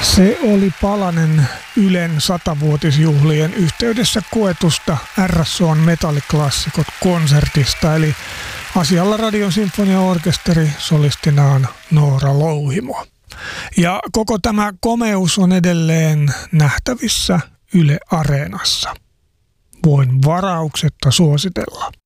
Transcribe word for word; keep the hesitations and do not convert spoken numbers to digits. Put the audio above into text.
Se oli palanen Ylen satavuotisjuhlien yhteydessä koetusta R S O:n metalliklassikot konsertista, eli asialla Radion sinfoniaorkesteri, solistinaan Noora Louhimo. Ja koko tämä komeus on edelleen nähtävissä Yle Areenassa. Voin varauksetta suositella.